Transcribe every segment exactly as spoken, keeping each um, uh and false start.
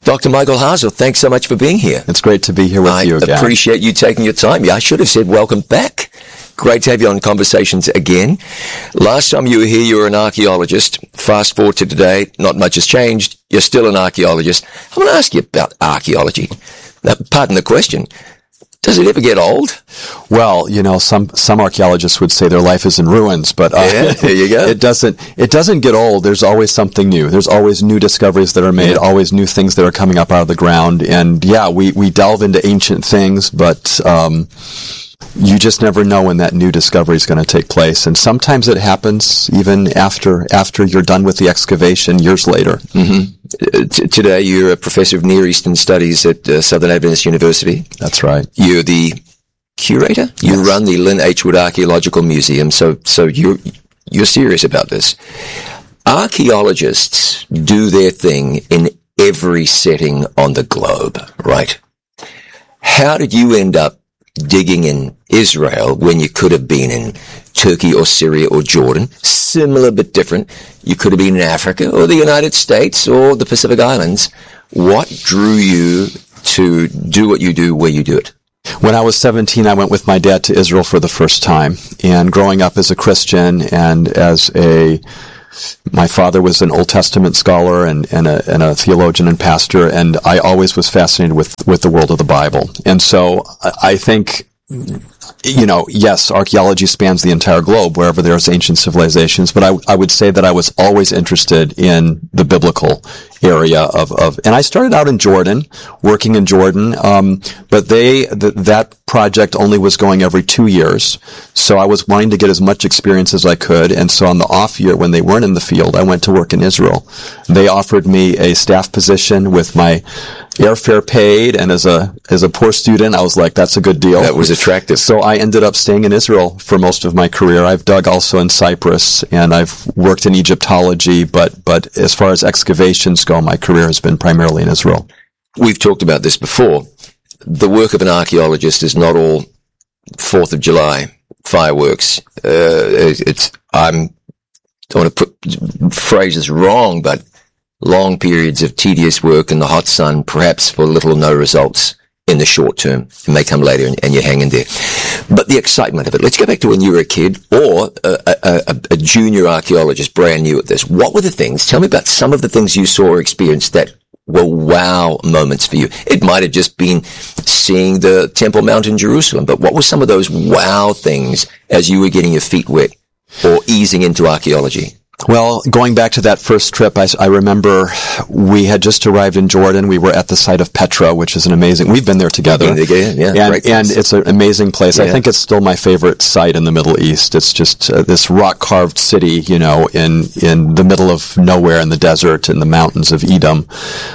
Doctor Michael Hasel, thanks so much for being here. It's great to be here with I you again. I appreciate you taking your time. Yeah, I should have said welcome back. Great to have you on Conversations again. Last time you were here, you were an archaeologist. Fast forward to today, not much has changed. You're still an archaeologist. I want to ask you about archaeology. Now, pardon the question. Does it ever get old? Well, you know, some some archaeologists would say their life is in ruins, but uh, yeah, there you go. it doesn't it doesn't get old. There's always something new. There's always new discoveries that are made, yeah. always new things that are coming up out of the ground. And yeah, we, we delve into ancient things, but um, you just never know when that new discovery is going to take place. And sometimes it happens even after after you're done with the excavation years later. Mm-hmm. T- today, you're a professor of Near Eastern Studies at uh, Southern Adventist University. That's right. You're the curator. You yes. run the Lynn H. Wood Archaeological Museum. So, so you're you're serious about this. Archaeologists do their thing in every setting on the globe, right? How did you end up digging in Israel when you could have been in Turkey or Syria or Jordan? Similar but different. You could have been in Africa or the United States or the Pacific Islands. What drew you to do what you do where you do it? When I was seventeen, I went with my dad to Israel for the first time. And growing up as a Christian and as a my father was an Old Testament scholar and, and, a, and a theologian and pastor, and I always was fascinated with, with the world of the Bible. And so I think, you know, yes, archaeology spans the entire globe wherever there's ancient civilizations, but I, I would say that I was always interested in the biblical area of, of, and I started out in Jordan, working in Jordan, um, but they, th- that project only was going every two years. So I was wanting to get as much experience as I could. And so on the off year, when they weren't in the field, I went to work in Israel. They offered me a staff position with my airfare paid. And as a, as a poor student, I was like, that's a good deal. That was attractive. So I ended up staying in Israel for most of my career. I've dug also in Cyprus and I've worked in Egyptology, but, but as far as excavations go, my career has been primarily in Israel. We've talked about this before. The work of an archaeologist is not all Fourth of July fireworks. Uh, it's, I'm, I want to put phrases wrong, but long periods of tedious work in the hot sun, perhaps for little or no results in the short term. It may come later and, and you hang in there. But the excitement of it. Let's go back to when you were a kid or a, a, a, a junior archaeologist, brand new at this. What were the things? Tell me about some of the things you saw or experienced that were wow moments for you. It might have just been seeing the Temple Mount in Jerusalem, but what were some of those wow things as you were getting your feet wet or easing into archaeology? Well, going back to that first trip, I, I remember we had just arrived in Jordan. We were at the site of Petra, which is an amazing, we've been there together. Been there, yeah, and, and it's an amazing place. Yeah. I think it's still my favorite site in the Middle East. It's just uh, this rock-carved city, you know, in, in the middle of nowhere in the desert in the mountains of Edom.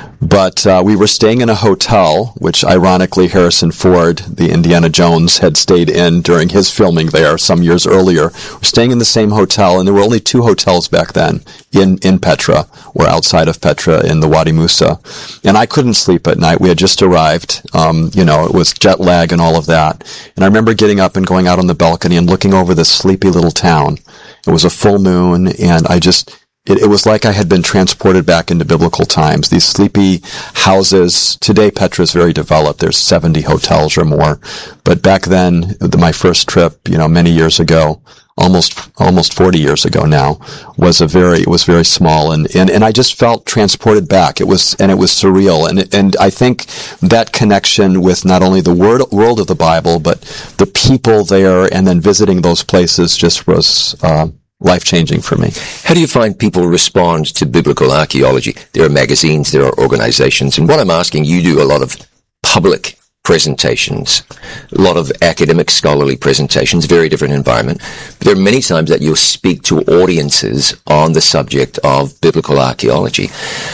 But uh, we were staying in a hotel, which ironically Harrison Ford, the Indiana Jones, had stayed in during his filming there some years earlier. We're staying in the same hotel, and there were only two hotels back then in, in Petra, or outside of Petra in the Wadi Musa. And I couldn't sleep at night. We had just arrived. Um, you know, it was jet lag and all of that. And I remember getting up and going out on the balcony and looking over this sleepy little town. It was a full moon, and I just... It, it was like I had been transported back into biblical times. These sleepy houses. Today, Petra is very developed. There's seventy hotels or more. But back then, the, my first trip, you know, many years ago, almost almost forty years ago now, was a very it was very small, and, and, and I just felt transported back. It was and it was surreal, and and I think that connection with not only the word, world of the Bible, but the people there, and then visiting those places just was. Uh, life-changing for me. How do you find people respond to biblical archaeology? There are magazines, there are organizations, and what I'm asking, you do a lot of public presentations, a lot of academic scholarly presentations, very different environment. But there are many times that you'll speak to audiences on the subject of biblical archaeology.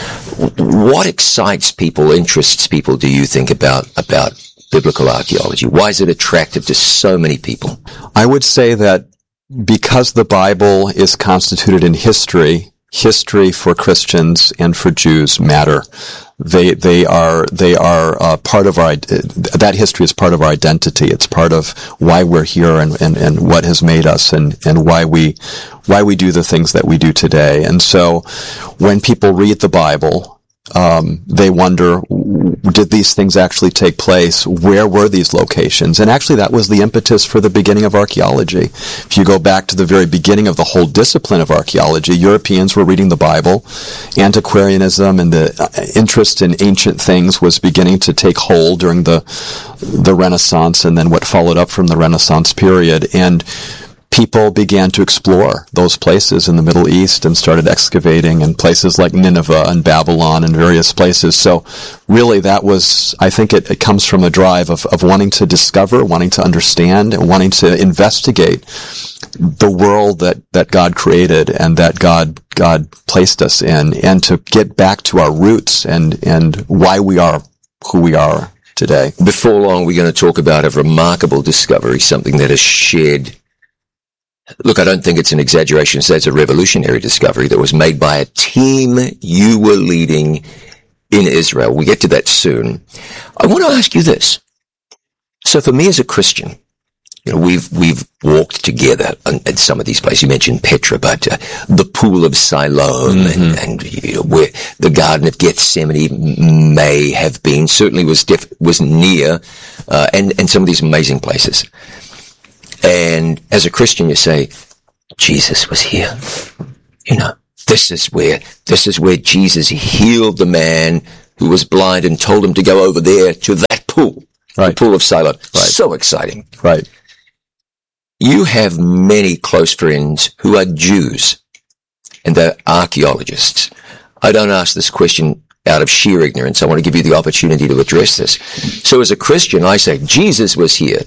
What excites people, interests people, do you think about, about biblical archaeology? Why is it attractive to so many people? I would say that because the Bible is constituted in history, history for Christians and for Jews matter. They they are they are uh, part of our that history is part of our identity. It's part of why we're here and, and, and what has made us and, and why we why we do the things that we do today. And so, when people read the Bible, Um, they wonder, did these things actually take place? Where were these locations? And actually, that was the impetus for the beginning of archaeology. If you go back to the very beginning of the whole discipline of archaeology, Europeans were reading the Bible. Antiquarianism and the interest in ancient things was beginning to take hold during the the Renaissance, and then what followed up from the Renaissance period. And people began to explore those places in the Middle East and started excavating in places like Nineveh and Babylon and various places. So really that was, I think it, it comes from a drive of, of wanting to discover, wanting to understand, and wanting to investigate the world that, that God created and that God God placed us in, and to get back to our roots and, and why we are who we are today. Before long, we're going to talk about a remarkable discovery, something that has shared. Look, I don't think it's an exaggeration to say it's a revolutionary discovery that was made by a team you were leading in Israel. We'll get to that soon. I want to ask you this. So for me as a Christian, you know, we've, we've walked together at some of these places. You mentioned Petra, but uh, the Pool of Siloam mm-hmm. and, and you know, where the Garden of Gethsemane may have been, certainly was def- was near, uh, and, and some of these amazing places. And as a Christian, you say, Jesus was here. You know, this is where, this is where Jesus healed the man who was blind and told him to go over there to that pool, right. The Pool of Siloam. Right. So exciting. Right. You have many close friends who are Jews and they're archaeologists. I don't ask this question out of sheer ignorance. I want to give you the opportunity to address this. So as a Christian, I say, Jesus was here.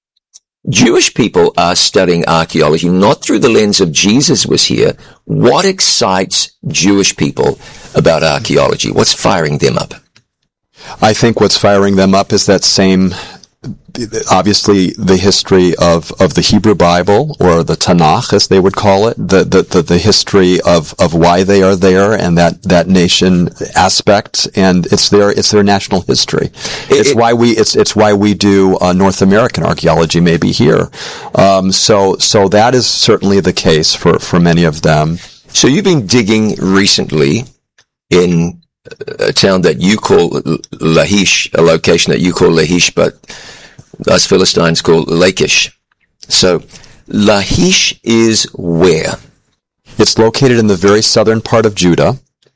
Jewish people are studying archaeology not through the lens of Jesus was here. What excites Jewish people about archaeology? What's firing them up? I think what's firing them up is that same, obviously, the history of, of the Hebrew Bible, or the Tanakh, as they would call it, the, the, the, the history of, of why they are there, and that, that nation aspect, and it's their, it's their national history. It's it, why we, it's, it's why we do, uh, North American archaeology maybe here. Um, so, so that is certainly the case for, for many of them. So you've been digging recently in a town that you call Lachish, a location that you call Lachish, but us Philistines call Lachish. So Lachish is where? It's located in the very southern part of Judah.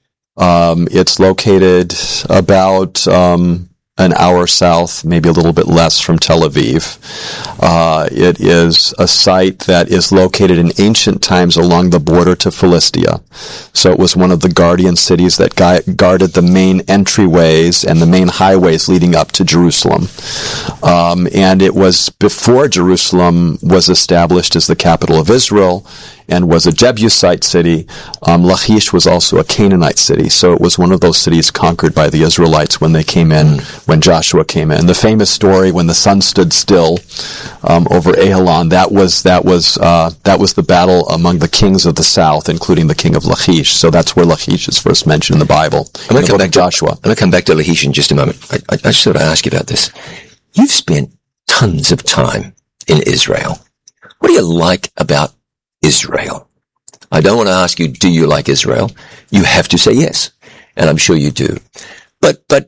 Um, it's located about um, an hour south, maybe a little bit less, from Tel Aviv. Uh, it is a site that is located in ancient times along the border to Philistia. So it was one of the guardian cities that gui- guarded the main entryways and the main highways leading up to Jerusalem. Um, and it was before Jerusalem was established as the capital of Israel and was a Jebusite city. Um, Lachish was also a Canaanite city, so it was one of those cities conquered by the Israelites when they came in, when Joshua came in. The famous story, when the sun stood still um, over Ajalon, that was that was uh, that was the battle among the kings of the south, including the king of Lachish. So that's where Lachish is first mentioned in the Bible. I'm going to come back to Joshua. I'm going to come back to Lachish in just a moment. I, I, I just want to ask you about this. You've spent tons of time in Israel. What do you like about Israel? I don't want to ask you, do you like Israel? You have to say yes, and I'm sure you do. But but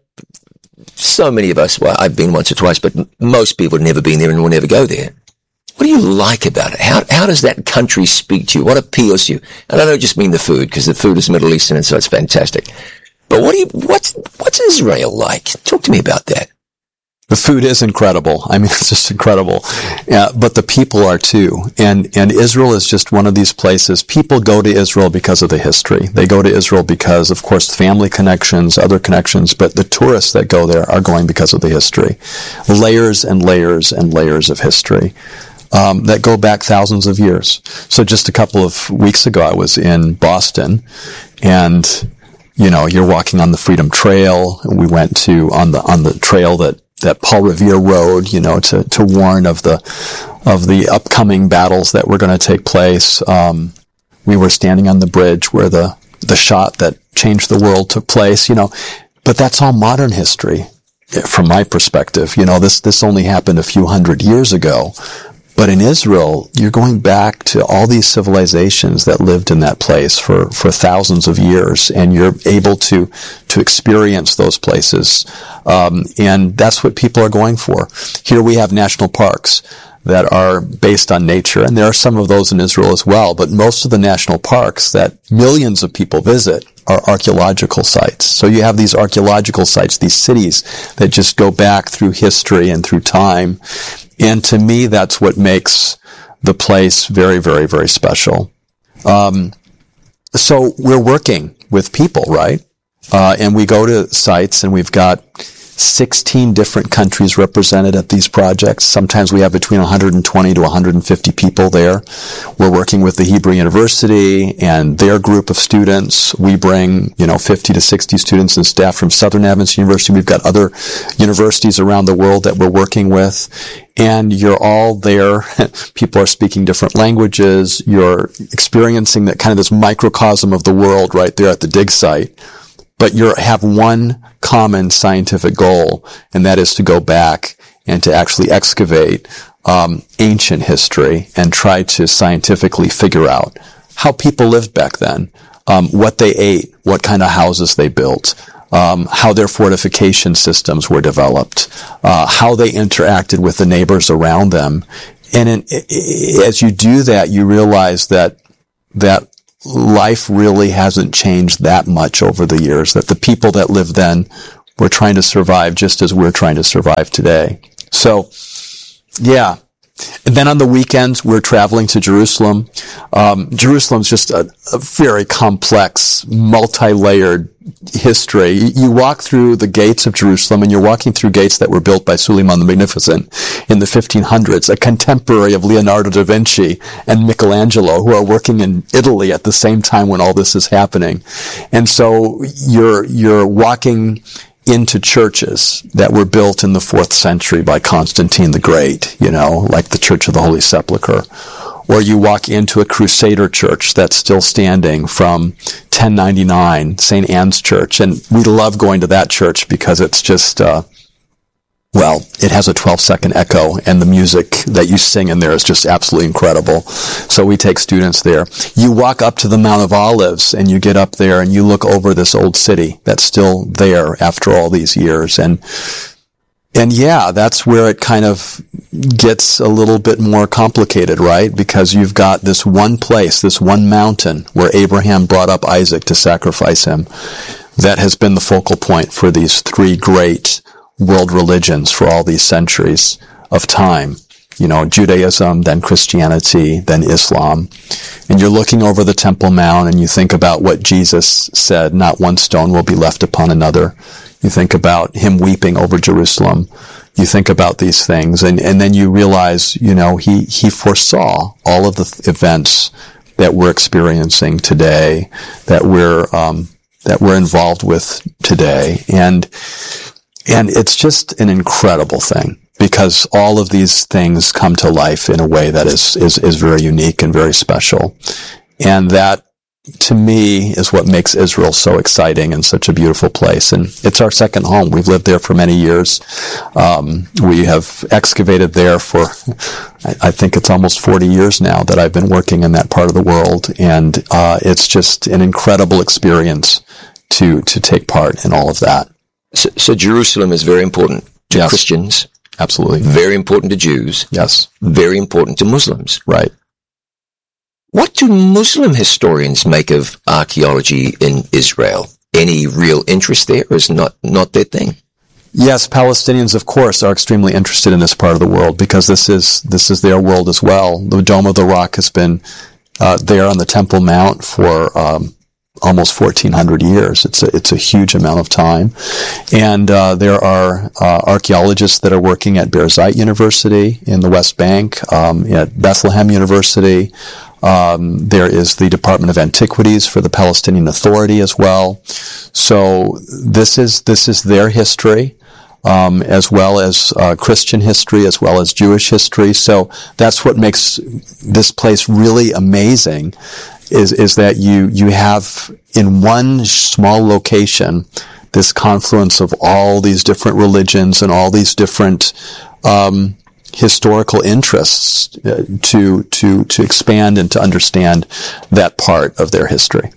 so many of us, well, I've been once or twice, but most people have never been there and will never go there. What do you like about it? How how does that country speak to you? What appeals to you? And I don't just mean the food, because the food is Middle Eastern, and so it's fantastic. But what do you what's what's Israel like? Talk to me about that. The food is incredible. I mean, it's just incredible. Yeah, but the people are too. And, and Israel is just one of these places. People go to Israel because of the history. They go to Israel because, of course, family connections, other connections, but the tourists that go there are going because of the history. Layers and layers and layers of history. Um, that go back thousands of years. So just a couple of weeks ago, I was in Boston, and, you know, you're walking on the Freedom Trail, and we went to, on the, on the trail that, that Paul Revere rode, you know, to, to warn of the, of the upcoming battles that were going to take place. Um, we were standing on the bridge where the, the shot that changed the world took place, you know, but that's all modern history from my perspective. You know, this, this only happened a few hundred years ago, But in Israel, you're going back to all these civilizations that lived in that place for, for thousands of years, and you're able to, to experience those places. Um, and that's what people are going for. Here we have national parks that are based on nature, and there are some of those in Israel as well, but most of the national parks that millions of people visit are archaeological sites. So you have these archaeological sites, these cities that just go back through history and through time. And to me, that's what makes the place very, very, very special. Um, so we're working with people, right? Uh, and we go to sites, and we've got sixteen different countries represented at these projects. Sometimes we have between one hundred twenty to one hundred fifty people there. We're working with the Hebrew University and their group of students. We bring, you know, fifty to sixty students and staff from Southern Adventist University. We've got other universities around the world that we're working with. And you're all there. People are speaking different languages. You're experiencing that kind of this microcosm of the world right there at the dig site. But you have one common scientific goal, and that is to go back and to actually excavate um, ancient history and try to scientifically figure out how people lived back then, um, what they ate, what kind of houses they built, um, how their fortification systems were developed, uh, how they interacted with the neighbors around them. And in, as you do that, you realize that that life really hasn't changed that much over the years, that the people that lived then were trying to survive just as we're trying to survive today. So, yeah. And then on the weekends, we're traveling to Jerusalem. Um, Jerusalem's just a, a very complex, multi-layered history. You walk through the gates of Jerusalem, and you're walking through gates that were built by Suleiman the Magnificent in the fifteen hundreds, a contemporary of Leonardo da Vinci and Michelangelo, who are working in Italy at the same time when all this is happening. And so you're, you're walking into churches that were built in the fourth century by Constantine the Great, you know, like the Church of the Holy Sepulchre. Or you walk into a Crusader church that's still standing from ten ninety-nine, Saint Anne's Church. And we love going to that church because it's just, uh, well, it has a twelve second echo, and the music that you sing in there is just absolutely incredible. So we take students there. You walk up to the Mount of Olives, and you get up there and you look over this old city that's still there after all these years. And, and yeah, that's where it kind of gets a little bit more complicated, right? Because you've got this one place, this one mountain where Abraham brought up Isaac to sacrifice him, that has been the focal point for these three great world religions for all these centuries of time. You know, Judaism, then Christianity, then Islam. And you're looking over the Temple Mount, and you think about what Jesus said, not one stone will be left upon another. You think about him weeping over Jerusalem. You think about these things, and, and then you realize, you know, he, he foresaw all of the th- events that we're experiencing today, that we're, um, that we're involved with today. And, and it's just an incredible thing, because all of these things come to life in a way that is, is, is very unique and very special. And that, to me, is what makes Israel so exciting and such a beautiful place. And it's our second home. We've lived there for many years. Um, we have excavated there for, I, I think it's almost forty years now that I've been working in that part of the world. And, uh, it's just an incredible experience to, to take part in all of that. So, so Jerusalem is very important to Yes. Christians. Absolutely. Very important to Jews. Yes. Very important to Muslims. Right. What do Muslim historians make of archaeology in Israel? Any real interest there, or is not, not their thing? Yes, Palestinians, of course, are extremely interested in this part of the world, because this is, this is their world as well. The Dome of the Rock has been, uh, there on the Temple Mount for, um, almost fourteen hundred years. It's a, it's a huge amount of time. And, uh, there are, uh, archaeologists that are working at Birzeit University in the West Bank, um, at Bethlehem University. Um, there is the Department of Antiquities for the Palestinian Authority as well. So this is, this is their history. Um, as well as uh, Christian history, as well as Jewish history. So that's what makes this place really amazing, is is that you you have in one small location this confluence of all these different religions and all these different um, historical interests uh, to to to expand and to understand that part of their history.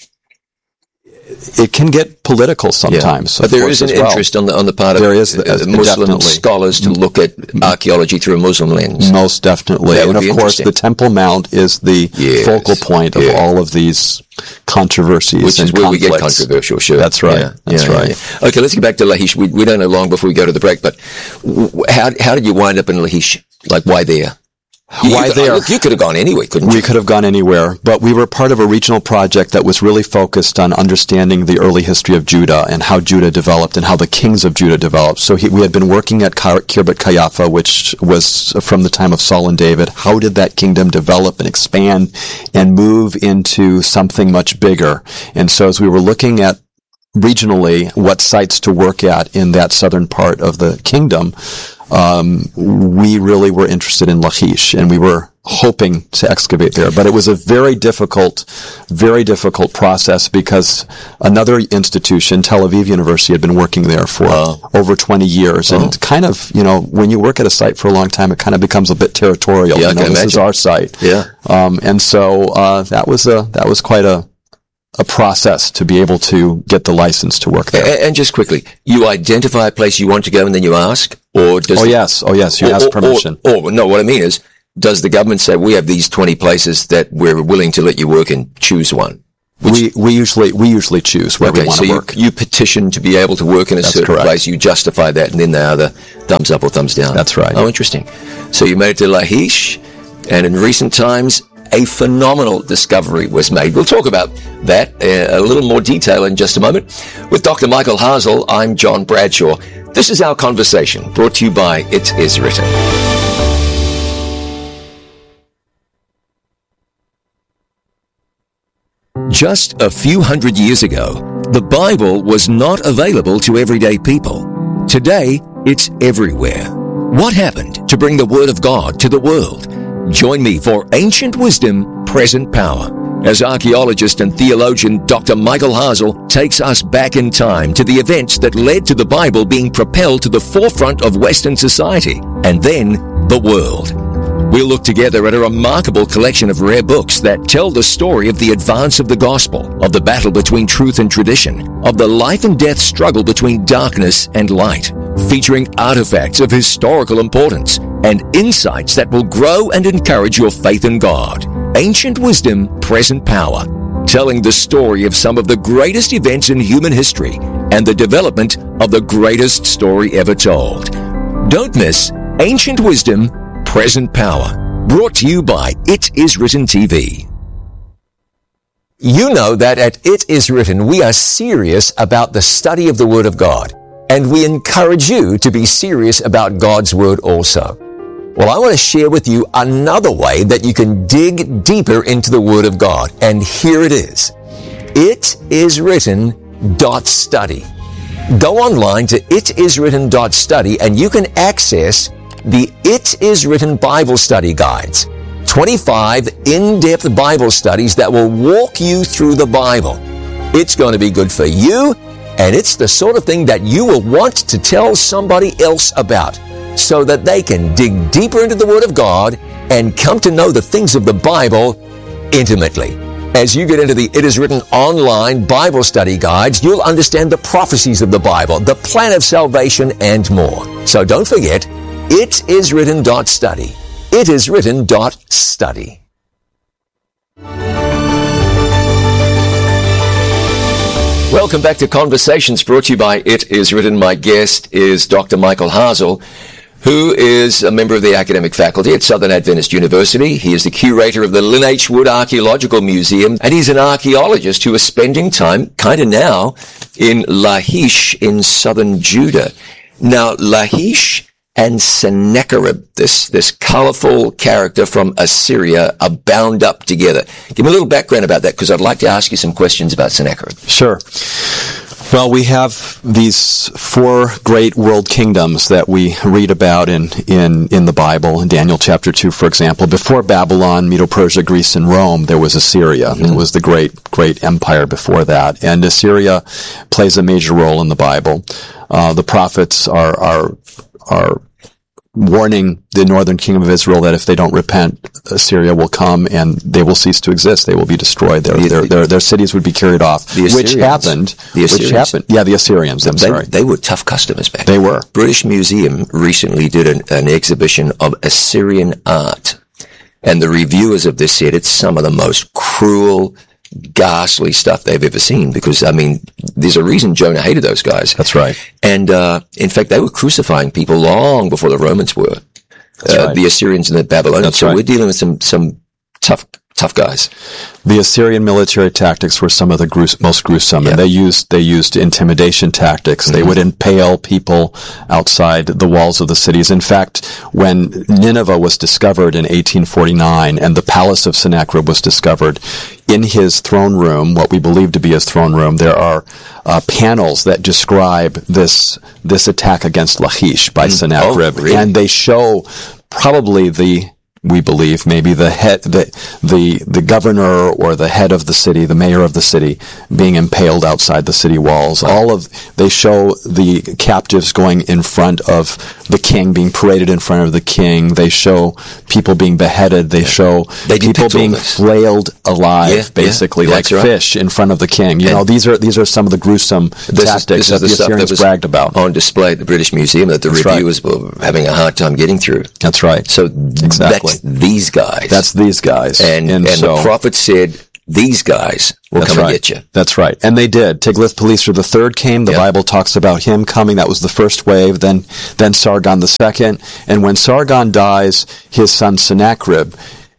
It can get political sometimes, yeah. But there is an well. interest on the on the part of there is, uh, Muslim definitely. scholars to look at archaeology through a Muslim lens. Most definitely, that and of course, the Temple Mount is the yes. focal point of yeah. all of these controversies, which and is where conflicts. we get controversial. Sure, that's right. Yeah. That's yeah, right. Yeah, yeah. Okay, let's get back to Lachish. We, we don't know long before we go to the break, but w- how how did you wind up in Lachish? Like, why there? You, Why you could, there? Look, you could have gone anywhere, couldn't you? We could have gone anywhere, but we were part of a regional project that was really focused on understanding the early history of Judah and how Judah developed and how the kings of Judah developed. So he, we had been working at Kirbet Kayapha, which was from the time of Saul and David. How did that kingdom develop and expand and move into something much bigger? And so as we were looking at regionally what sites to work at in that southern part of the kingdom, Um, we really were interested in Lachish, and we were hoping to excavate there. But it was a very difficult, very difficult process because another institution, Tel Aviv University, had been working there for oh. over twenty years. Oh. And kind of, you know, when you work at a site for a long time, it kind of becomes a bit territorial. Yeah, you know, I can this imagine. is our site. Yeah. Um, and so, uh, that was a, that was quite a, a process to be able to get the license to work there. And, and just quickly, you identify a place you want to go and then you ask? Or does oh, the, yes. Oh, yes. You or, ask permission. Or, or, no, what I mean is, does the government say, we have these twenty places that we're willing to let you work in, choose one? Which, we, we usually, we usually choose where okay, we want so to you, work. you petition to be able to work in a That's certain correct. place, you justify that, and then they either thumbs up or thumbs down. That's right. Oh, interesting. So you made it to Lachish, and in recent times, a phenomenal discovery was made. We'll talk about that uh, a little more detail in just a moment. With Doctor Michael Hasel, I'm John Bradshaw. This is Our Conversation, brought to you by It Is Written. Just a few hundred years ago, the Bible was not available to everyday people. Today, it's everywhere. What happened to bring the Word of God to the world? Join me for Ancient Wisdom, Present Power, as archaeologist and theologian Doctor Michael Hasel takes us back in time to the events that led to the Bible being propelled to the forefront of Western society, and then the world. We'll look together at a remarkable collection of rare books that tell the story of the advance of the gospel, of the battle between truth and tradition, of the life and death struggle between darkness and light, featuring artifacts of historical importance and insights that will grow and encourage your faith in God. Ancient Wisdom, Present Power, telling the story of some of the greatest events in human history and the development of the greatest story ever told. Don't miss Ancient Wisdom, Present Power, brought to you by It Is Written T V. You know that at It Is Written, we are serious about the study of the Word of God, and we encourage you to be serious about God's Word also. Well, I want to share with you another way that you can dig deeper into the Word of God, and here it is. it is written dot study. Go online to it is written dot study and you can access the It Is Written Bible Study Guides, twenty-five in-depth Bible studies that will walk you through the Bible. It's going to be good for you, and it's the sort of thing that you will want to tell somebody else about so that they can dig deeper into the Word of God and come to know the things of the Bible intimately. As you get into the It Is Written online Bible study guides, you'll understand the prophecies of the Bible, the plan of salvation, and more. So don't forget, it is written dot study. it is written dot study. Welcome back to Conversations, brought to you by It Is Written. My guest is Doctor Michael Hasel, who is a member of the academic faculty at Southern Adventist University. He is the curator of the Lynn H. Wood Archaeological Museum, and he's an archaeologist who is spending time, kind of now, in Lachish in southern Judah. Now, Lachish and Sennacherib, this, this colorful character from Assyria, are bound up together. Give me a little background about that, because I'd like to ask you some questions about Sennacherib. Sure. Well, we have these four great world kingdoms that we read about in, in, in the Bible, in Daniel chapter two, for example. Before Babylon, Medo-Persia, Greece, and Rome, there was Assyria. Mm-hmm. It was the great, great empire before that. And Assyria plays a major role in the Bible. Uh, the prophets are, are, are warning the northern kingdom of Israel that if they don't repent, Assyria will come and they will cease to exist. They will be destroyed. Their the, their, their, their cities would be carried off, which happened. The which happened. Yeah, the Assyrians. I'm they, sorry. They were tough customers back then. They then. were. British Museum recently did an, an exhibition of Assyrian art, and the reviewers of this said it's some of the most cruel, ghastly stuff they've ever seen, because, I mean, there's a reason Jonah hated those guys. That's right. And, uh, in fact, they were crucifying people long before the Romans were. That's uh, right. The Assyrians and the Babylonians. That's so right. we're dealing with some, some tough, tough guys. The Assyrian military tactics were some of the grues- most gruesome, Yeah. and they used they used intimidation tactics. Mm-hmm. They would impale people outside the walls of the cities. In fact, when Nineveh was discovered in eighteen forty-nine, and the palace of Sennacherib was discovered, in his throne room, what we believe to be his throne room, there are uh, panels that describe this this attack against Lachish by mm. Sennacherib, oh, really? And they show probably the we believe maybe the head, the, the, the governor or the head of the city, the mayor of the city, being impaled outside the city walls. Wow. All of, they show the captives going in front of the king, being paraded in front of the king. They show people being beheaded. They yeah. show they people being flailed alive, yeah, basically, yeah, like right. fish in front of the king. You and know, these are, these are some of the gruesome this tactics is, this that is the the Assyrians that bragged about. On display at the British Museum that the That's reviewers right. were having a hard time getting through. That's right. So exactly. that's these guys. That's these guys. And, and, and so, the prophet said, these guys will come right. and get you. That's right. And they did. Tiglath-Pileser the third came. The yep. Bible talks about him coming. That was the first wave. Then, then Sargon the second. And when Sargon dies, his son Sennacherib,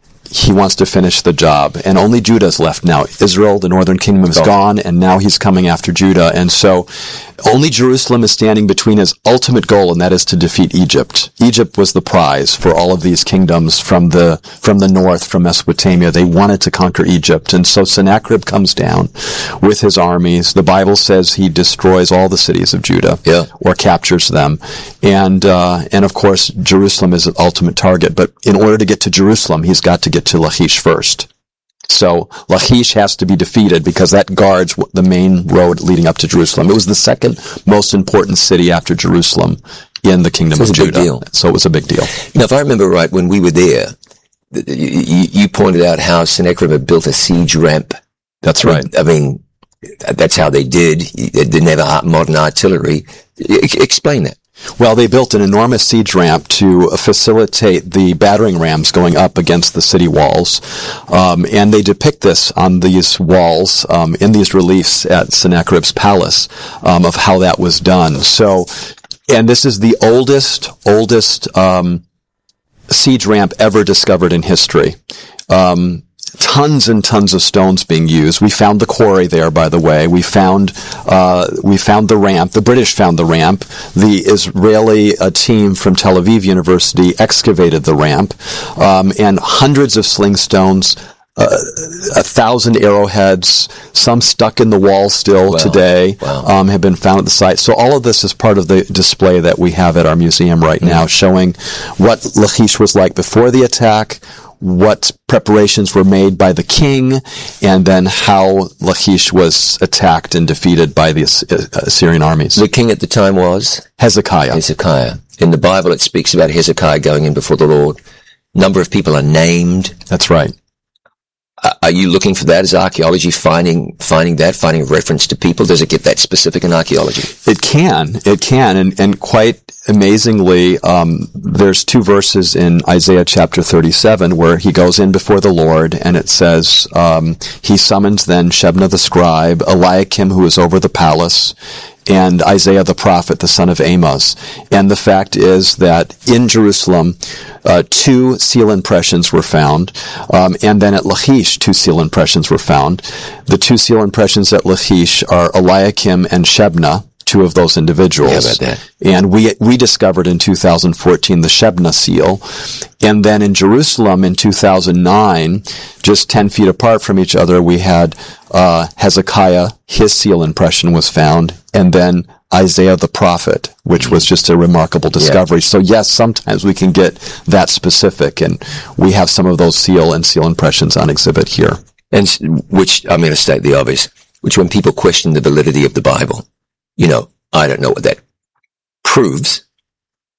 he wants to finish the job. And only Judah is left now. Israel, the northern kingdom, is oh. gone, and now he's coming after Judah. And so only Jerusalem is standing between his ultimate goal, and that is to defeat Egypt. Egypt was the prize for all of these kingdoms from the from the north, from Mesopotamia. They wanted to conquer Egypt. And so Sennacherib comes down with his armies. The Bible says he destroys all the cities of Judah, yeah. or captures them. And, uh, and of course, Jerusalem is the ultimate target. But in order to get to Jerusalem, he's got to get to Lachish first. So Lachish has to be defeated because that guards the main road leading up to Jerusalem. It was the second most important city after Jerusalem in the kingdom so of Judah. Deal. So it was a big deal. Now, if I remember right, when we were there, you, you pointed out how Sennacherib had built a siege ramp. That's right. I mean, that's how they did. They didn't have modern artillery. Explain that. Well, they built an enormous siege ramp to facilitate the battering rams going up against the city walls. Um, and they depict this on these walls, um, in these reliefs at Sennacherib's palace, um, of how that was done. So, and this is the oldest, oldest, um, siege ramp ever discovered in history. Um, Tons and tons of stones being used. We found the quarry there, by the way. We found, uh, we found the ramp. The British found the ramp. The Israeli uh, team from Tel Aviv University excavated the ramp. Um, and hundreds of sling stones, uh, a thousand arrowheads, some stuck in the wall still wow. today, wow. um, have been found at the site. So all of this is part of the display that we have at our museum right now, mm-hmm. showing what Lachish was like before the attack, what preparations were made by the king, and then how Lachish was attacked and defeated by the Assyrian armies. The king at the time was? Hezekiah. Hezekiah. In the Bible, it speaks about Hezekiah going in before the Lord. Number of people are named. That's right. Uh, are you looking for that? Is archaeology finding finding that, finding reference to people? Does it get that specific in archaeology? It can. It can. And, and quite amazingly, um, there's two verses in Isaiah chapter thirty-seven where he goes in before the Lord, and it says, um, he summons then Shebna the scribe, Eliakim who is over the palace, and Isaiah the prophet, the son of Amos. And the fact is that in Jerusalem, uh, two seal impressions were found, um, and then at Lachish, two seal impressions were found. The two seal impressions at Lachish are Eliakim and Shebna, two of those individuals. Yeah, about that. And we we discovered in two thousand fourteen the Shebna seal. And then in Jerusalem in two thousand nine, just ten feet apart from each other, we had uh, Hezekiah, his seal impression was found, and then Isaiah the prophet, which was just a remarkable discovery. Yeah. So yes, sometimes we can get that specific, and we have some of those seal and seal impressions on exhibit here. And which, I'm going to state the obvious, which when people question the validity of the Bible, you know, I don't know what that proves,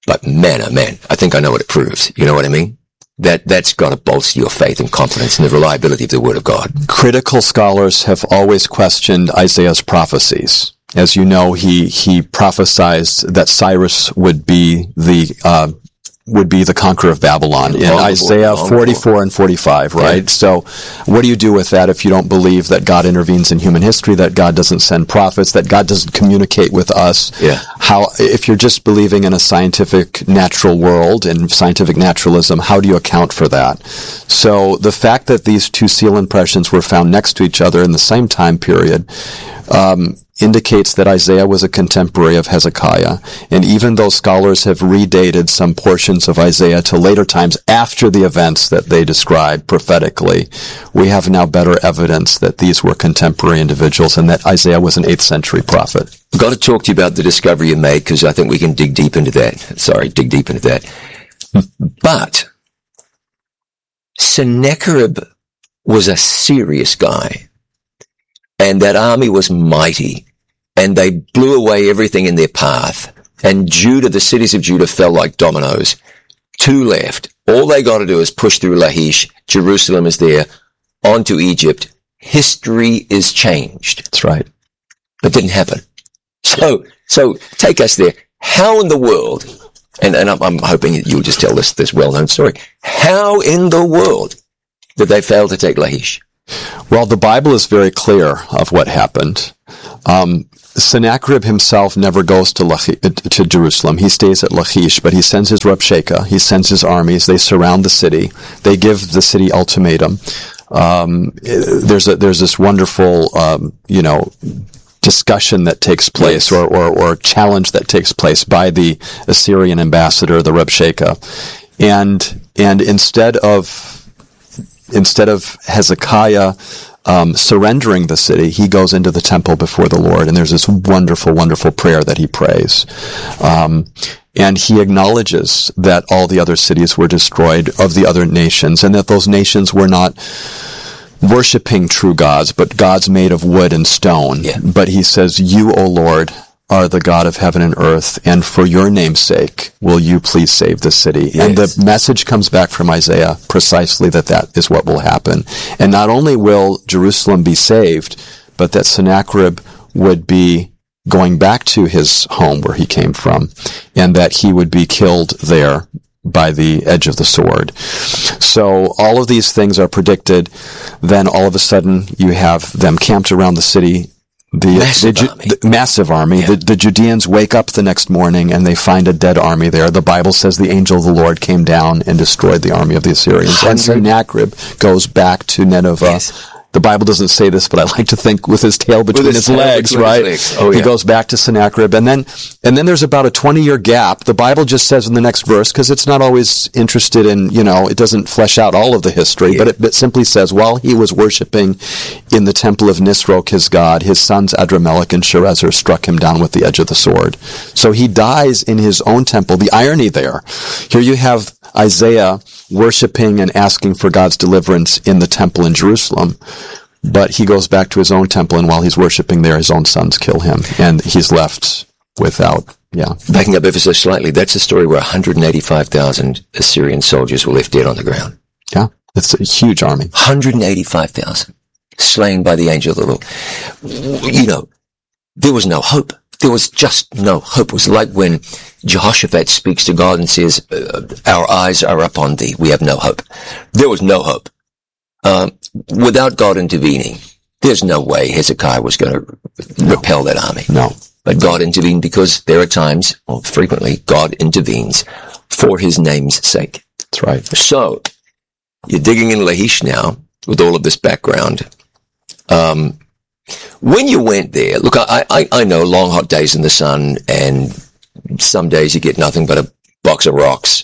But man, oh man, I think I know what it proves. You know what I mean? That, that's got to bolster your faith and confidence in the reliability of the Word of God. Critical scholars have always questioned Isaiah's prophecies. As you know, he, he prophesied that Cyrus would be the, uh, would be the conqueror of Babylon in Isaiah forty-four and forty-five, right? Yeah. So what do you do with that if you don't believe that God intervenes in human history, that God doesn't send prophets, that God doesn't communicate with us? Yeah. How, if you're just believing in a scientific natural world and scientific naturalism, how do you account for that? So the fact that these two seal impressions were found next to each other in the same time period, um, indicates that Isaiah was a contemporary of Hezekiah. And even though scholars have redated some portions of Isaiah to later times after the events that they describe prophetically, we have now better evidence that these were contemporary individuals and that Isaiah was an eighth century prophet. I've got to talk to you about the discovery you made, because I think we can dig deep into that. Sorry, dig deep into that. But Sennacherib was a serious guy, and that army was mighty. And they blew away everything in their path. And Judah, the cities of Judah, fell like dominoes. Two left. All they got to do is push through Lachish. Jerusalem is there. On to Egypt. History is changed. That's right. It didn't happen. So, so take us there. How in the world, and, and I'm, I'm hoping that you'll just tell this, this well-known story. How in the world did they fail to take Lachish? Well, the Bible is very clear of what happened. Um, Sennacherib himself never goes to Lachish, to Jerusalem. He stays at Lachish, but he sends his Rabshakeh. He sends his armies. They surround the city. They give the city ultimatum. Um, there's a, there's this wonderful, um, you know, discussion that takes place, yes. or, or, or challenge that takes place by the Assyrian ambassador, the Rabshakeh. And, and instead of, instead of Hezekiah, Um, surrendering the city, he goes into the temple before the Lord, and there's this wonderful, wonderful prayer that he prays. Um, and he acknowledges that all the other cities were destroyed of the other nations, and that those nations were not worshiping true gods, but gods made of wood and stone. Yeah. But he says, "You, O Lord, are the God of heaven and earth, and for your name's sake will you please save the city." Yes. And the message comes back from Isaiah precisely that that is what will happen. And not only will Jerusalem be saved, but that Sennacherib would be going back to his home where he came from, and that he would be killed there by the edge of the sword. So all of these things are predicted. Then all of a sudden you have them camped around the city. The massive the, army. The massive army. Yeah. The, the Judeans wake up the next morning and they find a dead army there. The Bible says the angel of the Lord came down and destroyed the army of the Assyrians. And Sennacherib goes back to Nineveh. Yes. The Bible doesn't say this, but I like to think with his tail between his his tail legs, between right? his legs. Oh, he yeah. goes back to Sennacherib, and then and then there's about a twenty-year gap. The Bible just says in the next verse, because it's not always interested in, you know, it doesn't flesh out all of the history, yeah. but it, it simply says, while he was worshiping in the temple of Nisroch, his god, his sons Adramelech and Sharezer struck him down with the edge of the sword. So he dies in his own temple. The irony there. Here you have Isaiah worshiping and asking for God's deliverance in the temple in Jerusalem. But he goes back to his own temple, and while he's worshiping there, his own sons kill him, and he's left without, yeah. Backing up ever so slightly, that's a story where one hundred eighty-five thousand Assyrian soldiers were left dead on the ground. Yeah, it's a huge army. one hundred eighty-five thousand slain by the angel of the Lord. You know, there was no hope. There was just no hope. It was like when Jehoshaphat speaks to God and says, our eyes are upon thee. We have no hope. There was no hope. Um, without God intervening, there's no way Hezekiah was going to no. repel that army. No. But God intervened, because there are times, or frequently, God intervenes for his name's sake. That's right. So, you're digging in Lachish now, with all of this background. Um, when you went there, look, I, I, I know long hot days in the sun, and some days you get nothing but a box of rocks.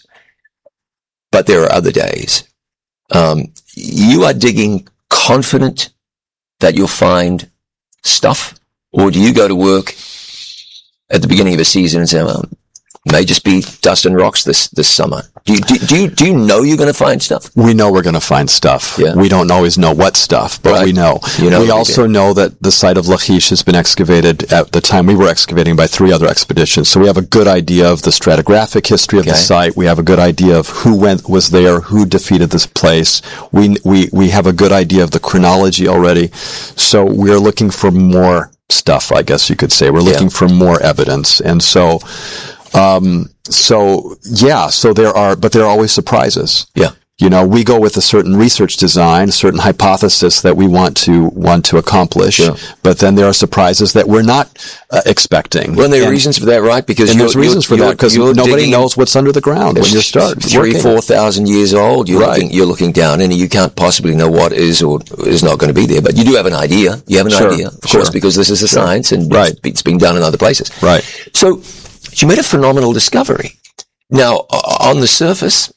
But there are other days. Um, you are digging confident that you'll find stuff? Or do you go to work at the beginning of a season and say, well, it may just be dust and rocks this, this summer? Do you, do, do you, do you know you're going to find stuff? We know we're going to find stuff. Yeah. We don't always know what stuff, but right. we know. You know we also know that the site of Lachish has been excavated at the time we were excavating by three other expeditions. So we have a good idea of the stratigraphic history of okay. the site. We have a good idea of who went, was there, who defeated this place. We, we, we have a good idea of the chronology already. So we're looking for more stuff, I guess you could say. We're looking yeah. for more evidence. And so, um, so yeah, so there are, but there are always surprises. Yeah. You know, we go with a certain research design, a certain hypothesis that we want to, want to accomplish. Yeah. But then there are surprises that we're not uh, expecting. Well, and there are and, reasons for that, right? Because and there's reasons for that because nobody knows what's under the ground when you start three, working. four thousand years old. You're right. looking, you're looking down and you can't possibly know what is or is not going to be there. But you do have an idea. You have an sure. idea, of sure. course, because this is a sure. science and right. it's, it's being done in other places. Right. So you made a phenomenal discovery. Now, on the surface,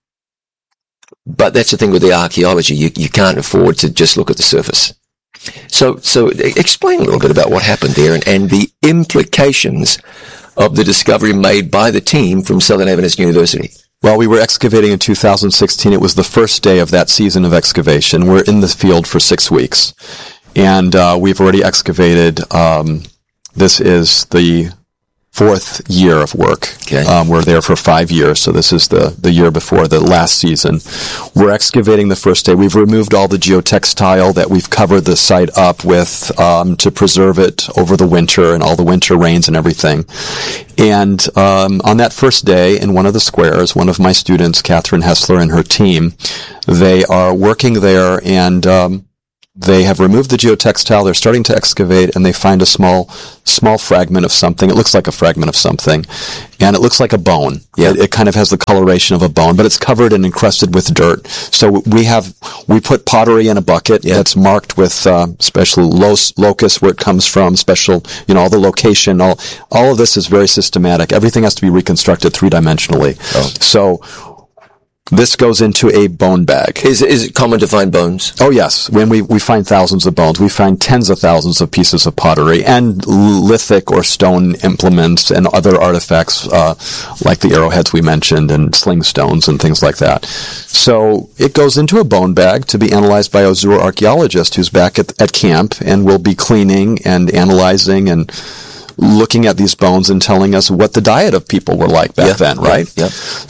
but that's the thing with the archaeology. You, you can't afford to just look at the surface. So, so explain a little bit about what happened there and, and the implications of the discovery made by the team from Southern Adventist University. Well, we were excavating in two thousand sixteen. It was the first day of that season of excavation. We're in the field for six weeks. And uh, we've already excavated, um, this is the fourth year of work. Okay. Um, we're there for five years, so this is the, the year before the last season. We're excavating the first day. We've removed all the geotextile that we've covered the site up with um, to preserve it over the winter and all the winter rains and everything. And um, on that first day, in one of the squares, one of my students, Catherine Hessler, and her team, they are working there and um, they have removed the geotextile. They're starting to excavate, and they find a small, small fragment of something. It looks like a fragment of something, and it looks like a bone. Yeah. It, it kind of has the coloration of a bone, but it's covered and encrusted with dirt. So we have, we put pottery in a bucket yeah. that's marked with uh, special lo- locus where it comes from, special, you know, all the location. All, all of this is very systematic. Everything has to be reconstructed three-dimensionally. Oh. So this goes into a bone bag. Is is it common to find bones? Oh, yes. When we, we find thousands of bones, we find tens of thousands of pieces of pottery and lithic or stone implements and other artifacts, uh, like the arrowheads we mentioned and sling stones and things like that. So it goes into a bone bag to be analyzed by a zooarchaeologist who's back at, at camp and will be cleaning and analyzing and looking at these bones and telling us what the diet of people were like back yeah, then, right? Yeah, yeah.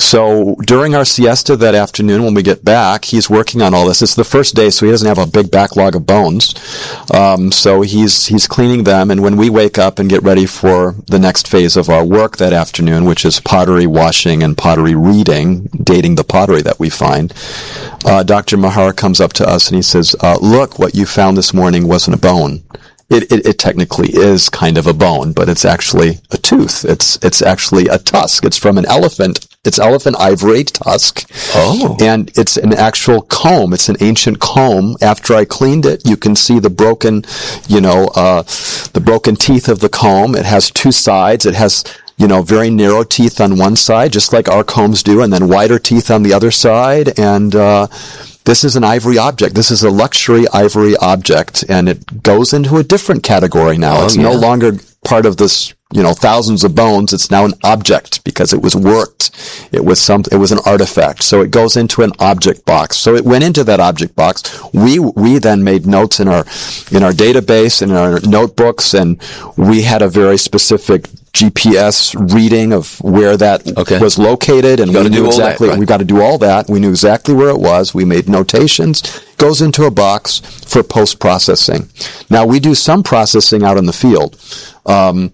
So during our siesta that afternoon when we get back, he's working on all this. It's the first day, so he doesn't have a big backlog of bones. Um, so he's he's cleaning them, and when we wake up and get ready for the next phase of our work that afternoon, which is pottery washing and pottery reading, dating the pottery that we find, uh, Doctor Mahar comes up to us and he says, uh, look, what you found this morning wasn't a bone. It, it, it technically is kind of a bone, but it's actually a tooth. It's, it's actually a tusk. It's from an elephant. It's elephant ivory tusk. Oh. And it's an actual comb. It's an ancient comb. After I cleaned it, you can see the broken, you know, uh, the broken teeth of the comb. It has two sides. It has, you know, very narrow teeth on one side, just like our combs do, and then wider teeth on the other side. And, uh, this is an ivory object. This is a luxury ivory object, and it goes into a different category now. Oh, it's yeah. no longer part of this, you know, thousands of bones. It's now an object because it was worked. It was some, it was an artifact. So it goes into an object box. So it went into that object box. We, we then made notes in our, in our database and in our notebooks, and we had a very specific G P S reading of where that okay. was located, and you we knew exactly, that, right. we got to do all that. We knew exactly where it was. We made notations. Goes into a box for post-processing. Now, we do some processing out in the field. Um,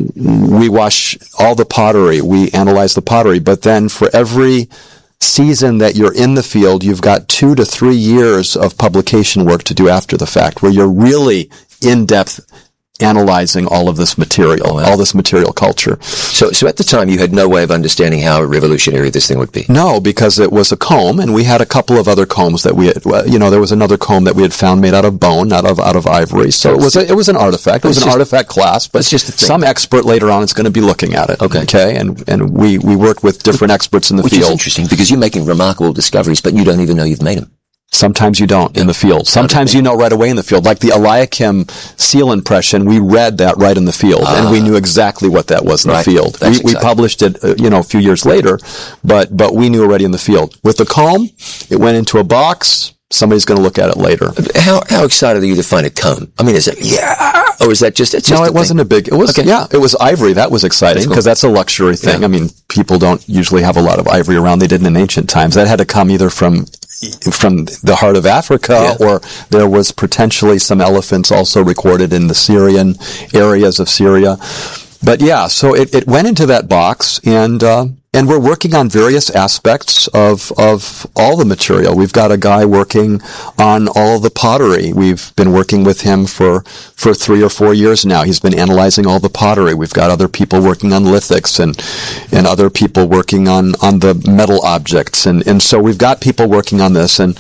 we wash all the pottery. We analyze the pottery. But then for every season that you're in the field, you've got two to three years of publication work to do after the fact, where you're really in-depth analyzing all of this material, oh, wow. all this material culture. So, so at the time, you had no way of understanding how revolutionary this thing would be. No, because it was a comb, and we had a couple of other combs that we had. You know, there was another comb that we had found made out of bone, not of out of ivory. So it was a, it was an artifact. It was an just, artifact class, but just the thing. Some expert later on is going to be looking at it. Okay, okay, and and we we worked with different experts in the Which field. Which is interesting because you're making remarkable discoveries, but you don't even know you've made them. Sometimes you don't in the field. Sometimes you know right away in the field. Like the Eliakim seal impression, we read that right in the field, ah. and we knew exactly what that was in right. the field. We, we published it, uh, you know, a few years later, but but we knew already in the field. With the comb, it went into a box. Somebody's going to look at it later. How how excited are you to find a comb? I mean, is it yeah, or is that just? It's just no, it wasn't thing? a big. It was okay. yeah, it was ivory. That was exciting because that's, cool. that's a luxury thing. Yeah. I mean, people don't usually have a lot of ivory around. They didn't in ancient times. That had to come either from. from the heart of Africa, yeah. or there was potentially some elephants also recorded in the Syrian areas of Syria. But yeah, so it, it went into that box, and uh, and we're working on various aspects of of all the material. We've got a guy working on all of the pottery. We've been working with him for for three or four years now. He's been analyzing all the pottery. We've got other people working on lithics and and other people working on on the metal objects, and and so we've got people working on this. And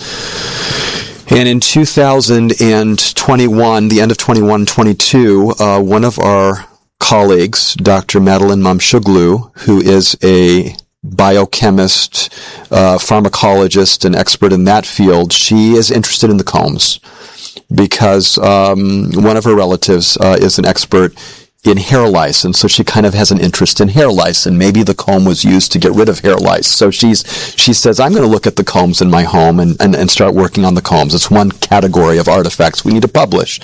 and in two thousand twenty-one, the end of twenty-one twenty-two, uh, one of our colleagues, Doctor Madeline Mamshuglu, who is a biochemist, uh, pharmacologist, and expert in that field, she is interested in the combs because um, one of her relatives uh, is an expert in hair lice, and so she kind of has an interest in hair lice, and maybe the comb was used to get rid of hair lice. So she's she says, I'm going to look at the combs in my home and, and, and start working on the combs. It's one category of artifacts we need to publish.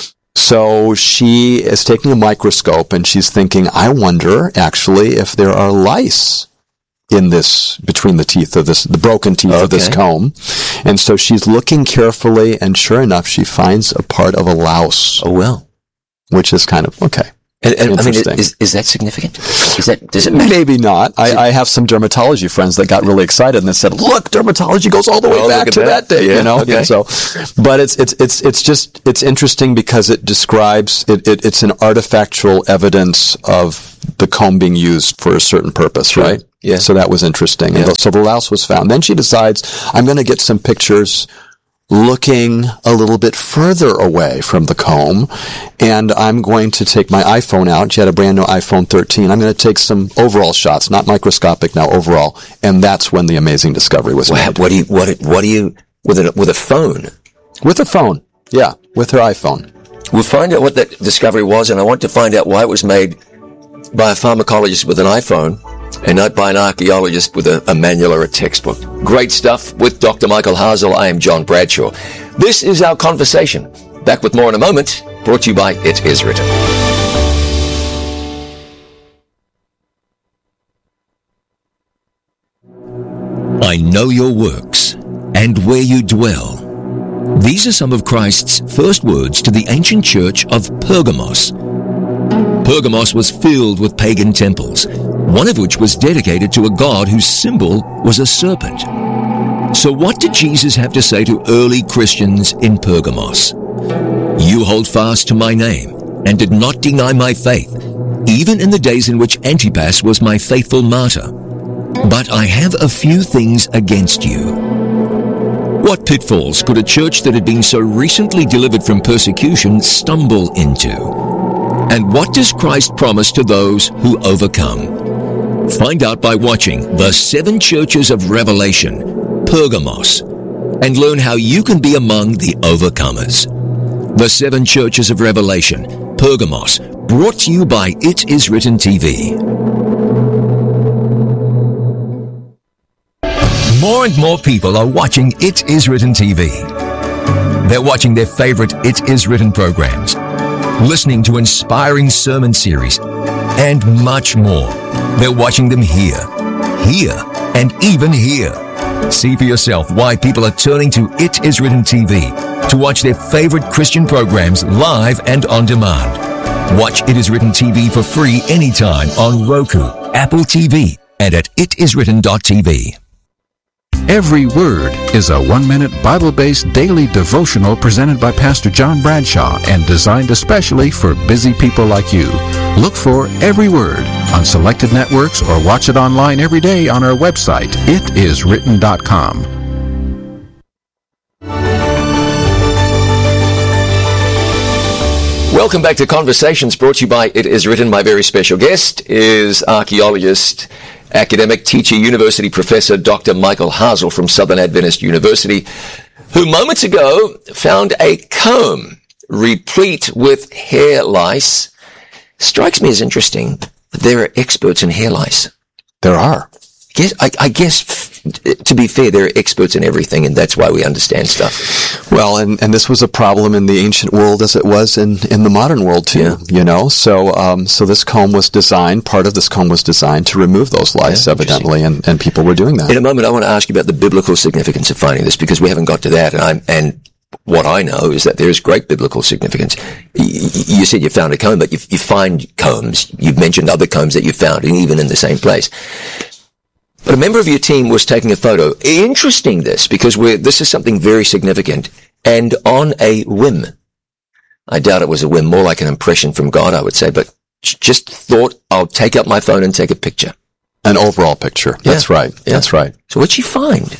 So she is taking a microscope and she's thinking, I wonder actually if there are lice in this, between the teeth of this, the broken teeth okay. of this comb. And so she's looking carefully, and sure enough, she finds a part of a louse. Oh, well. Which is kind of, okay. And, and I mean, is, is that significant? Is that, does it matter? Maybe not. I, I have some dermatology friends that got really excited and they said, look, dermatology goes all the way oh, back to that, that day, yeah, you know? Okay. So, but it's, it's, it's, it's just, it's interesting because it describes, it, it, it's an artifactual evidence of the comb being used for a certain purpose, sure. right? Yeah. So that was interesting. Yeah. And so the louse was found. Then she decides, I'm going to get some pictures looking a little bit further away from the comb, and I'm going to take my iPhone out. She had a brand new iPhone thirteen. I'm going to take some overall shots, not microscopic now, overall, and that's when the amazing discovery was well, made. What do you, what, what do you, with a, with a phone? With a phone, yeah, with her iPhone. We'll find out what that discovery was, and I want to find out why it was made by a pharmacologist with an iPhone, and not by an archaeologist with a, a manual or a textbook. Great stuff with Doctor Michael Hasel. I am John Bradshaw. This is our conversation. Back with more in a moment, brought to you by It Is Written. I know your works and where you dwell. These are some of Christ's first words to the ancient church of Pergamos. Pergamos was filled with pagan temples, one of which was dedicated to a god whose symbol was a serpent. So what did Jesus have to say to early Christians in Pergamos? You hold fast to my name and did not deny my faith, even in the days in which Antipas was my faithful martyr. But I have a few things against you. What pitfalls could a church that had been so recently delivered from persecution stumble into? And what does Christ promise to those who overcome? Find out by watching The Seven Churches of Revelation, Pergamos, and learn how you can be among the overcomers. The Seven Churches of Revelation, Pergamos, brought to you by It Is Written T V. More and more people are watching It Is Written T V. They're watching their favorite It Is Written programs, listening to inspiring sermon series, and much more. They're watching them here, here, and even here. See for yourself why people are turning to It Is Written T V to watch their favorite Christian programs live and on demand. Watch It Is Written T V for free anytime on Roku, Apple T V, and at it is written dot t v. Every Word is a one-minute Bible-based daily devotional presented by Pastor John Bradshaw and designed especially for busy people like you. Look for Every Word on selected networks or watch it online every day on our website, it is written dot com. Welcome back to Conversations, brought to you by It Is Written. My very special guest is archaeologist, academic, teacher, university professor, Doctor Michael Hasel from Southern Adventist University. who moments ago found a comb replete with hair lice. Strikes me as interesting. There are experts in hair lice. There are. Guess, I, I guess, to be fair, they're experts in everything, and that's why we understand stuff. Well, and, and this was a problem in the ancient world as it was in, in the modern world, too, yeah. you know? So um, so this comb was designed, part of this comb was designed to remove those lice, yeah, evidently, and, and people were doing that. In a moment, I want to ask you about the biblical significance of finding this, because we haven't got to that, and I'm, and what I know is that there is great biblical significance. You said you found a comb, but you, you find combs. You've mentioned other combs that you found, and even in the same place. But a member of your team was taking a photo. Interesting this, because we're, this is something very significant. And on a whim, I doubt it was a whim, more like an impression from God, I would say, but just thought, I'll take up my phone and take a picture. An overall picture. Yeah. That's right. Yeah. That's right. So what'd she find?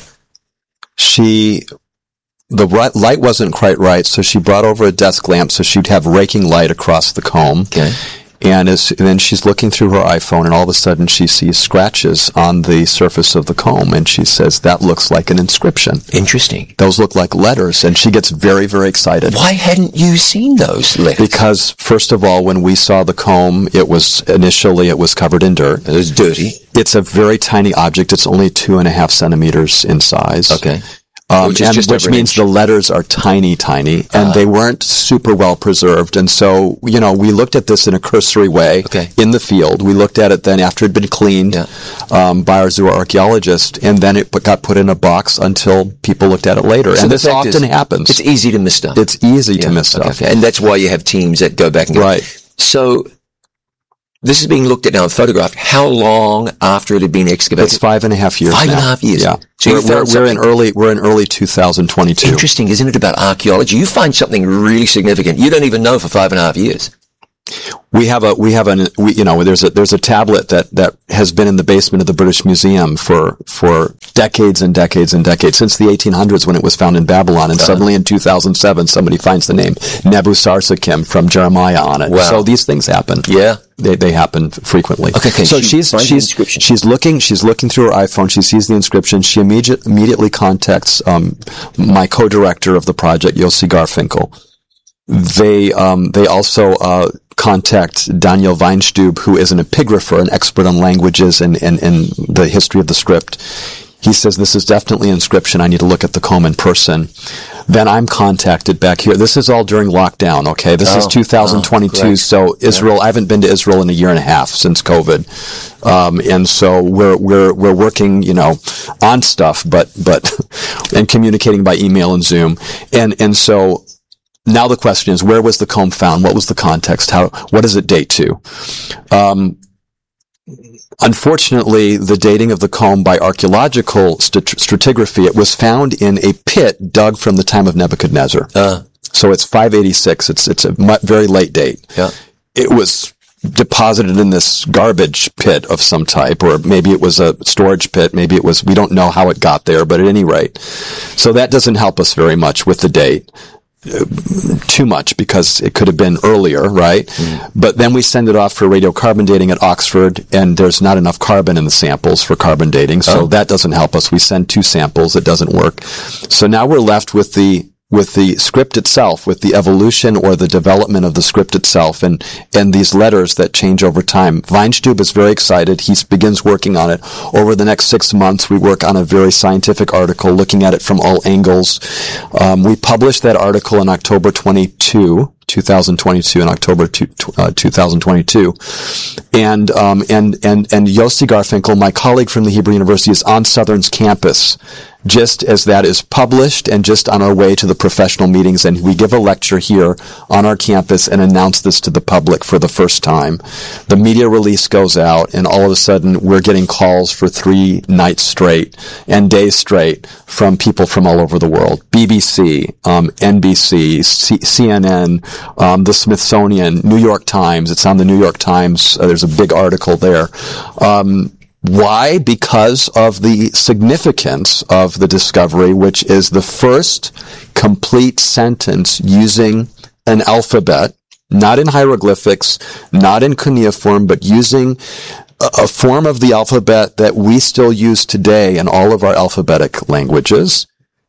She... The right, light wasn't quite right, so she brought over a desk lamp so she'd have raking light across the comb. Okay. And, as, and then she's looking through her iPhone, and all of a sudden she sees scratches on the surface of the comb, and she says, that looks like an inscription. Interesting. Those look like letters, and she gets very, very excited. Why hadn't you seen those letters? Because, first of all, when we saw the comb, it was, initially it was covered in dirt. It was dirty. It's a very tiny object. It's only two and a half centimeters in size. Okay. Um, which, and, which means the letters are tiny, tiny, and uh, they weren't super well preserved. And so, you know, we looked at this in a cursory way okay. in the field. We looked at it then after it had been cleaned yeah. um, by our zooarchaeologist, and then it got put in a box until people looked at it later. So and this often is, happens. It's easy to miss stuff. It's easy yeah. to miss okay, stuff. okay. And that's why you have teams that go back and go. Right. So this is being looked at now and photographed. How long after it had been excavated? It's five and a half years Five now. and a half years. Yeah. So we're, we're, we're in early, we're in early two thousand twenty-two. Interesting, isn't it, about archaeology? You find something really significant. You don't even know for five and a half years. We have a, we have an, we, you know, there's a, there's a tablet that, that has been in the basement of the British Museum for, for decades and decades and decades, since the eighteen hundreds when it was found in Babylon. And uh-huh. suddenly in two thousand seven, somebody finds the name Nebuchadnezzar from Jeremiah on it. Wow. So these things happen. Yeah. They, they happen frequently. Okay, okay. So she she's, she's, she's looking, she's looking through her iPhone. She sees the inscription. She immediate, immediately contacts, um, my co-director of the project, Yossi Garfinkel. They, um, they also, uh, contact Daniel Weinstub, who is an epigrapher, an expert on languages and, and, and the history of the script. He says, this is definitely an inscription. I need to look at the comb in person. Then I'm contacted back here. This is all during lockdown, okay? This oh, is two thousand twenty-two, oh, so Israel, yeah. I haven't been to Israel in a year and a half since COVID. Um, and so we're, we're, we're working, you know, on stuff, but, but, and communicating by email and Zoom. And, and so, now the question is, where was the comb found? What was the context? How, what does it date to? Um, unfortunately, the dating of the comb by archaeological st- stratigraphy, it was found in a pit dug from the time of Nebuchadnezzar. Uh. So it's five eighty-six. It's, it's a mu- very late date. Yeah. It was deposited in this garbage pit of some type, or maybe it was a storage pit. Maybe it was, we don't know how it got there, but at any rate. So that doesn't help us very much with the date. Too much, because it could have been earlier, right? Mm. But then we send it off for radiocarbon dating at Oxford, and there's not enough carbon in the samples for carbon dating, so oh. that doesn't help us. We send two samples, it doesn't work. So now we're left with the with the script itself, with the evolution or the development of the script itself, and and these letters that change over time. Weinstub is very excited. He begins working on it. Over the next six months, we work on a very scientific article, looking at it from all angles. Um, we published that article in October twenty-two, two thousand twenty-two, in October two, uh, two thousand twenty-two. And, um, and, and, and Yossi Garfinkel, my colleague from the Hebrew University, is on Southern's campus just as that is published, and just on our way to the professional meetings. And we give a lecture here on our campus and announce this to the public for the first time. The media release goes out, and all of a sudden we're getting calls for three nights straight and days straight from people from all over the world. B B C, um, N B C, C- CNN, um, the Smithsonian, New York Times. It's on the New York Times. Uh, there's a big article there. Um, Why? Because of the significance of the discovery, which is the first complete sentence using an alphabet, not in hieroglyphics, not in cuneiform, but using a, a form of the alphabet that we still use today in all of our alphabetic languages.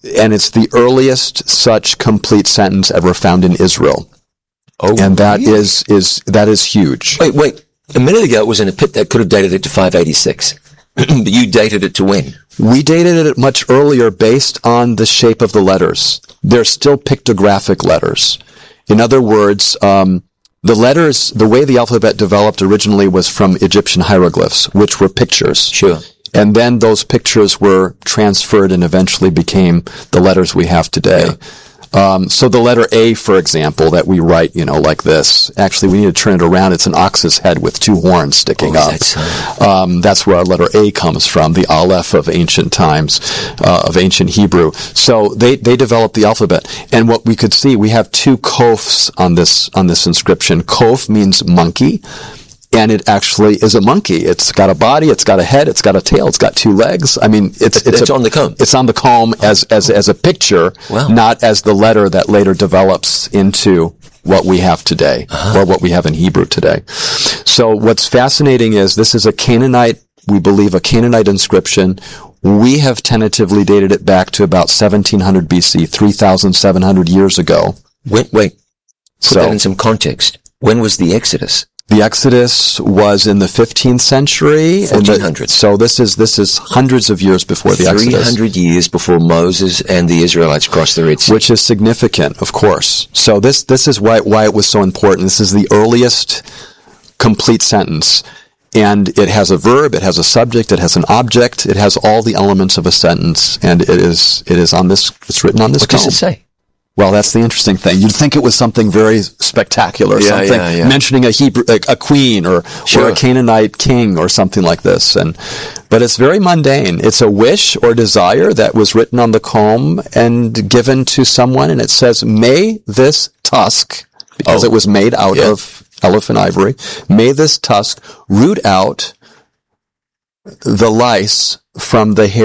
and it's the earliest such complete sentence ever found in Israel. Oh, and that really? is is that is huge. Wait, wait. A minute ago it was in a pit that could have dated it to five eighty-six. But you dated it to when? We dated it much earlier based on the shape of the letters. They're still pictographic letters. In other words, um, the letters, the way the alphabet developed originally was from Egyptian hieroglyphs, which were pictures. Sure. And then those pictures were transferred and eventually became the letters we have today. Yeah. Um, so the letter A, for example, that we write, you know, like this, actually we need to turn it around. It's an ox's head with two horns sticking oh, up. That's, uh... um, that's where our letter A comes from, the Aleph of ancient times, uh, of ancient Hebrew. So they, they developed the alphabet. And what we could see, we have two kofs on this, on this inscription. Kof means monkey. And it actually is a monkey. It's got a body, it's got a head, it's got a tail, it's got two legs. I mean, it's it's, it's a, on the comb. It's on the comb as as as a picture, wow. not as the letter that later develops into what we have today, uh-huh. or what we have in Hebrew today. So what's fascinating is this is a Canaanite, we believe a Canaanite inscription. We have tentatively dated it back to about seventeen hundred B C, three thousand seven hundred years ago. Wait, wait. Put so, that in some context. When was the Exodus? The Exodus was in the fifteenth century. fourteen hundreds. So this is, this is hundreds of years before the Exodus. three hundred years before Moses and the Israelites crossed the Red Sea. Which is significant, of course. So this, this is why, why it was so important. This is the earliest complete sentence. And it has a verb, it has a subject, it has an object, it has all the elements of a sentence. And it is, it is on this, it's written on this What comb. does it say? Well, that's the interesting thing. You'd think it was something very spectacular, yeah, something yeah, yeah. mentioning a Hebrew, a, a queen or, sure. or a Canaanite king or something like this. And, but it's very mundane. It's a wish or desire that was written on the comb and given to someone. And it says, may this tusk, because oh. it was made out yeah. of elephant ivory, may this tusk root out the lice from the hair